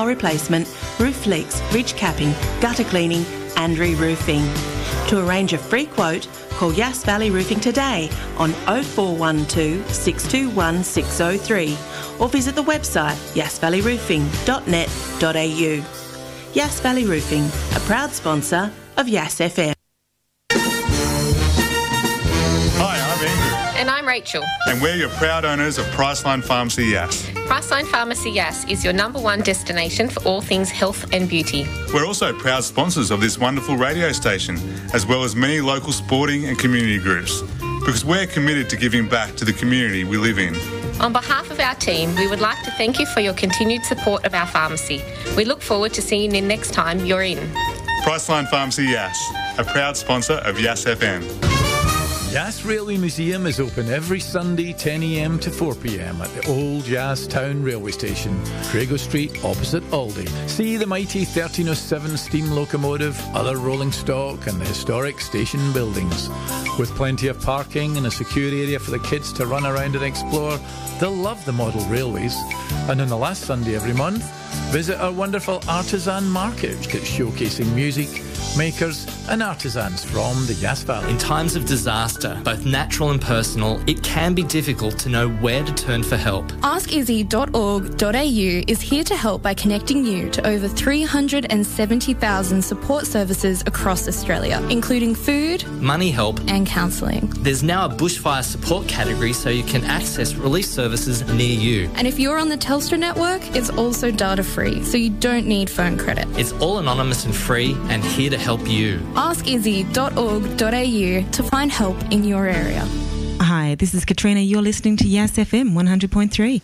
replacement, roof leaks, ridge capping, gutter cleaning and re-roofing. To arrange a free quote, call Yass Valley Roofing today on 0412 621 603 or visit the website yassvalleyroofing.net.au. Yass Valley Roofing, a proud sponsor of Yass FM. Hi, I'm Andrew. And I'm Rachel. And we're your proud owners of Priceline Pharmacy Yass. Priceline Pharmacy Yass is your #1 destination for all things health and beauty. We're also proud sponsors of this wonderful radio station, as well as many local sporting and community groups, because we're committed to giving back to the community we live in. On behalf of our team, we would like to thank you for your continued support of our pharmacy. We look forward to seeing you next time you're in. Priceline Pharmacy Yass, a proud sponsor of Yass FM. Yass Railway Museum is open every Sunday 10 a.m. to 4 p.m. at the old Yass Town Railway Station, Crago Street, opposite Aldi. See the mighty 1307 steam locomotive, other rolling stock and the historic station buildings. With plenty of parking and a secure area for the kids to run around and explore, they'll love the model railways. And on the last Sunday every month, visit our wonderful artisan market, which is showcasing music, makers and artisans from the Yass Valley. In times of disaster, both natural and personal, it can be difficult to know where to turn for help. AskIzzy.org.au is here to help by connecting you to over 370,000 support services across Australia, including food, money help and counselling. There's now a bushfire support category so you can access relief services near you. And if you're on the Telstra network, it's also data free, so you don't need phone credit. It's all anonymous and free and here to help you. AskIzzy.org.au to find help in your area. Hi, this is Katrina. You're listening to Yass FM 100.3.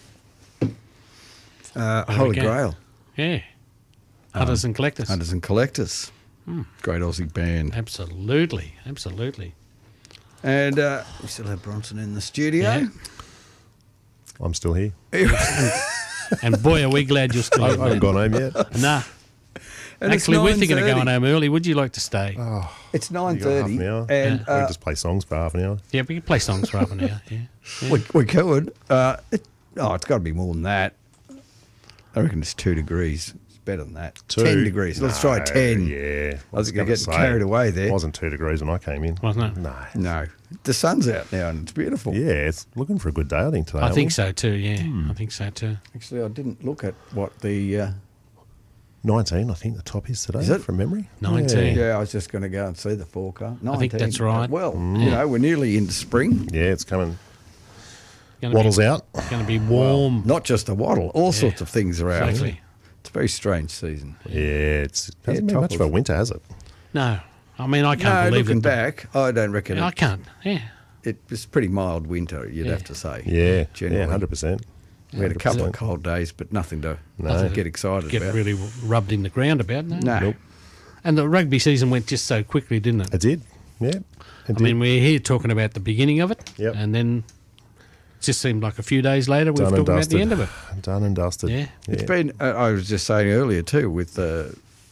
Holy Grail. Yeah. Hunters and Collectors. Hunters and Collectors. Great Aussie band. Absolutely. Absolutely. And we still have Bronson in the studio. Yeah. I'm still here. And boy, are we glad you're still here. I haven't gone home yet. Nah. And actually, we're thinking of going home early. Would you like to stay? Oh, it's 9:30. And we can just play songs for half an hour. Yeah, we can play songs for half an hour. Yeah. We could. It's got to be more than that. I reckon it's 2 degrees. It's better than that. 10 degrees. Let's try 10. Yeah. I was going to get carried away there. It wasn't 2 degrees when I came in. Wasn't it? No. The sun's out now and it's beautiful. Yeah, it's looking for a good day, I think, today. I think so too, yeah. I think so too. Actually, I didn't look at what the... 19, I think the top is today, is it? From memory. 19. Yeah, I was just going to go and see the forecast. 19. I think that's right. Well, we're nearly into spring. Yeah, it's coming. Wattle's out. It's going to be warm. Well, not just a wattle. All sorts of things are out. Exactly. It's a very strange season. Yeah, it hasn't been much of a winter, has it? No. I mean, I can't believe looking back, I don't reckon. I can't. Yeah. It was pretty mild winter, you'd have to say. Yeah, generally. 100%. We had a couple of cold days, but nothing to get excited Get about. really rubbed in the ground about. No. Nope. And the rugby season went just so quickly, didn't it? It did. Yeah. I mean, we're here talking about the beginning of it, Yep. and then it just seemed like a few days later we were talking about the end of it. Done and dusted. Yeah. It's been, I was just saying earlier too, with the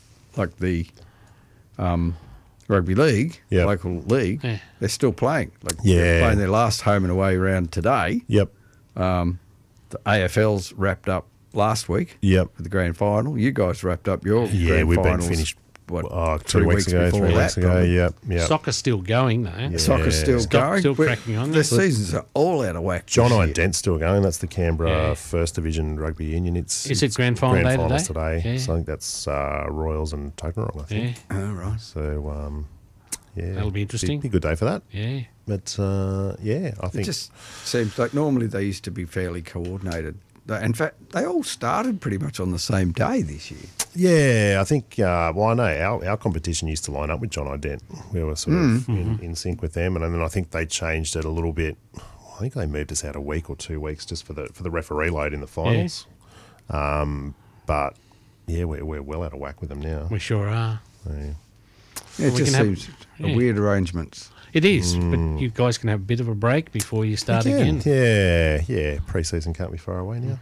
rugby league, local league, they're still playing. They're playing their last home and away round today. Yep. The AFL's wrapped up last week. Yep. With the grand final. You guys wrapped up your grand finals. Yeah, we've been finished. What, 3 weeks ago, before 3 weeks that, ago. probably. Yep. Soccer's still going, though. Yeah. Soccer's still going. Still cracking on. The seasons are all out of whack. John Ident's still going. That's the Canberra First Division Rugby Union. Is it grand final day finals today? today. Yeah. So I think that's Royals and Tuggeranong, I think. Yeah. Oh, right. So, that'll be interesting. Be a good day for that. Yeah. But, I think... It just seems like normally they used to be fairly coordinated. In fact, they all started pretty much on the same day this year. Yeah, I think, I know our competition used to line up with John Ident. We were sort of in sync with them, and then I think they changed it a little bit. I think they moved us out a week or 2 weeks just for the referee load in the finals. Yeah. But, yeah, we're well out of whack with them now. We sure are. Yeah, it just seems a weird arrangement. It is, but you guys can have a bit of a break before you start again. Yeah. Pre-season can't be far away now.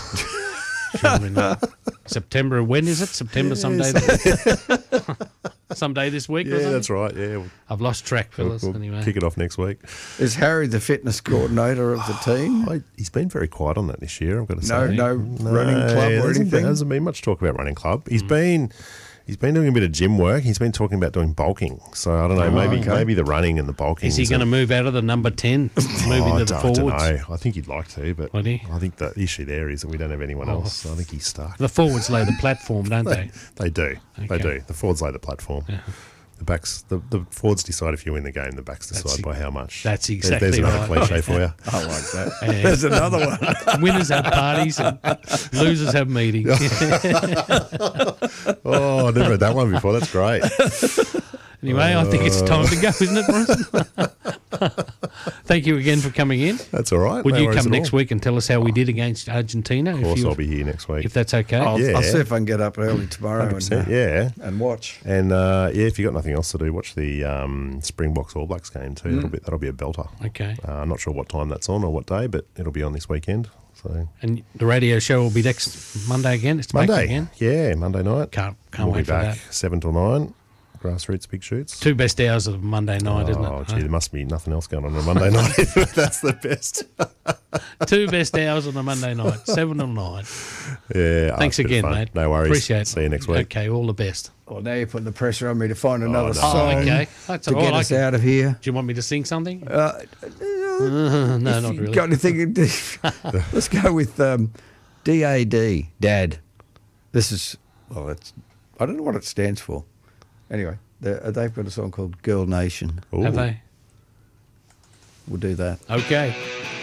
September, when is it? September someday? someday this week. Yeah, that's right. Yeah, I've lost track, fellas. we'll anyway, kick it off next week. Is Harry the fitness coordinator of the team? He's been very quiet on that this year, I've got to say. No running club or anything? There hasn't been much talk about running club. He's been doing a bit of gym work. He's been talking about doing bulking. So I don't know, maybe the running and the bulking. Is he going to move out of the number 10, move into the forwards? I don't know. I think he'd like to, but Would he? I think the issue there is that we don't have anyone else. So I think he's stuck. The forwards lay the platform, don't they? They do. Okay. They do. The forwards lay the platform. Yeah. The backs, the forwards decide if you win the game. The backs decide by how much. That's exactly There's another right. cliche for you. I like that. Yeah. There's another one. Winners have parties and losers have meetings. Oh, I never heard that one before. That's great. Anyway, I think it's time to go, isn't it, Bronson? Thank you again for coming in. That's all right. Would No you worries come at next all. week and tell us how we did against Argentina? Of course, I'll be here next week. If that's okay. I'll see if I can get up early tomorrow 100%, and watch. And if you've got nothing else to do, watch the Springboks All Blacks game too. That'll be a belter. Okay. I'm not sure what time that's on or what day, but it'll be on this weekend. So And the radio show will be next Monday again? It's back Monday, again? yeah, Monday night. Can't we'll wait be for back that. 7 till 9. Grassroots Big Shoots. 2 best hours of Monday night, isn't it? Oh, gee, there must be nothing else going on a Monday night. That's the best. 2 best hours on a Monday night, 7 till 9. Yeah. Thanks it's a bit of again, fun. mate. No worries. Appreciate it. See you next week. Okay, all the best. Well, now you're putting the pressure on me to find another no. song okay. That's to all get right. us out of here. Do you want me to sing something? No, not really. Got anything? Let's go with DAD, Dad. This is, well, I don't know what it stands for. Anyway, they've got a song called Girl Nation. Ooh. Have they? We'll do that. Okay.